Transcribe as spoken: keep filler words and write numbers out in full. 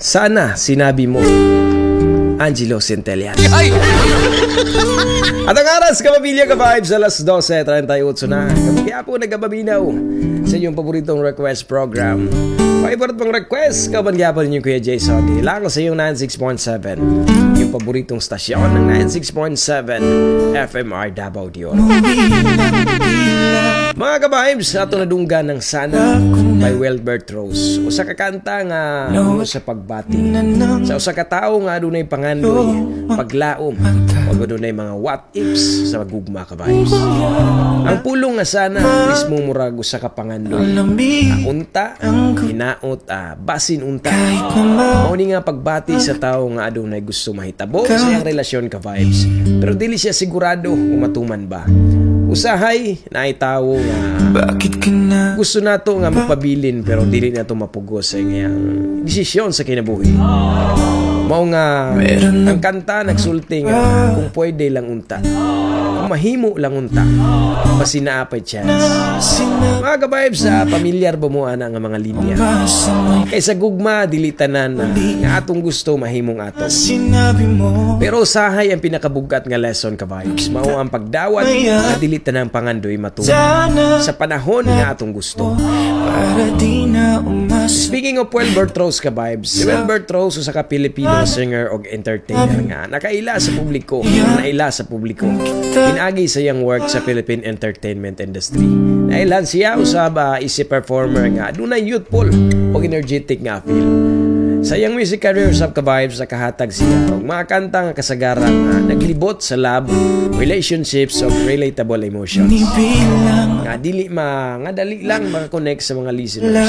Sana sinabi mo, Angelo Centellas. At ang aras, kapamilya ka-vibes, alas dose treinta y ocho na. Kaya po nagkababinaw sa inyong paboritong request program. Favorite pang request, kabangyapon niyo Kuya Jason. Ilang sa iyong ninety-six point seven. Yung paboritong stasyon ng ninety-six point seven F M R Davao de Oro. Mga ka-vibes, ato nadungga ng Sana by Wilbert Rose. Usa ka kanta nga ano sa pagbati. Sa usa ka tawo nga adunay pangandoy, paglaom, ug adunay mga what ifs sa magugma ka-vibes. Ang pulong nga Sana mismo murag usa ka pangandoy. Unta, hinaot, ah, basin unta. Mao ni nga pagbati sa tawo nga adunay gusto mahitabo sa iyang relasyon ka-vibes. Pero dili siya sigurado kung matuman ba. Usahay na itawo nga bakit ka na gusto nato nga magpabilin pero dili nato mapugos sa iyang desisyon sa kinabuhi. Mao nga ang kanta nagsulti nga kung pwede lang unta, kung mahimo lang unta, masinaapay chance. Mga ka-vibes, sa pamilyar ba mo ana nga mga linya? Kaysa gugma dili tanan na nga atong gusto mahimong ato. Pero usahay ang pinakabugat nga lesson ka-vibes. Mao ang pagdawat nga dili tanang pangandoy matuman sa panahon nga atong gusto. Speaking of Wilbert Rose ka-vibes, si Wilbert Rose usa ka Pilipino singer og entertainer nga nakaila sa publiko, naila sa publiko. Pinagi sa iyang work sa Philippine entertainment industry. Nailan siya usab uh, isi performer nga adunay youthful og energetic nga feel. Sa iyang music career usab ka-vibes nakahatag siya og mga kanta nga kasagaran nga naglibot sa love, relationships ug relatable emotions. Nga dili ma nga dali lang maka-connect sa mga listeners.